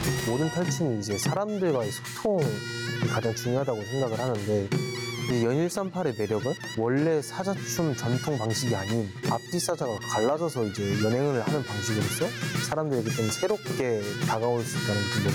모든 탈춤이 이제 사람들과의 소통이 가장 중요하다고 생각을 하는데, 이 연일삼팔의 매력은 원래 사자춤 전통 방식이 아닌 앞뒤 사자가 갈라져서 이제 연행을 하는 방식으로서 사람들에게 좀 새롭게 다가올 수 있다는 그 매력이